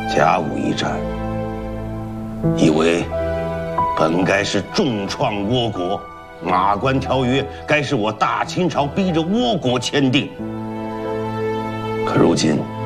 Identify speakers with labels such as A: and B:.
A: 甲午一战，以为本该是重创倭国，马关条约该是我大清朝逼着倭国签订。可如今，